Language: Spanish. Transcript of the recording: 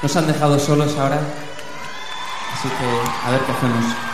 Nos han dejado solos ahora, así que a ver qué hacemos.